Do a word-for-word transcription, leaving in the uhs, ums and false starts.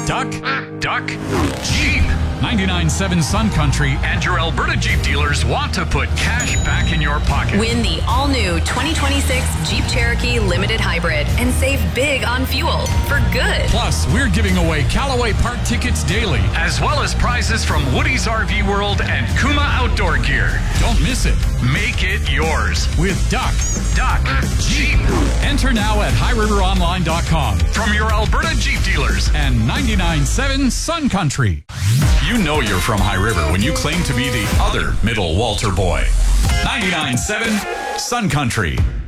Duck, duck, Jeep. ninety-nine point seven Sun Country and your Alberta Jeep dealers want to put cash back in your pocket. Win the all-new twenty twenty-six Jeep Cherokee Limited Hybrid and save big on fuel for good. Plus, we're giving away Callaway Park tickets daily, as well as prizes from Woody's R V World and Kuma Outdoor Gear. Don't miss it. Make it yours with Duck, Duck, Jeep. Enter now at high river online dot com from your Alberta Jeep dealers and ninety-nine point seven Sun Country. You know you're from High River when you claim to be the other middle Walter boy. ninety-nine point seven Sun Country.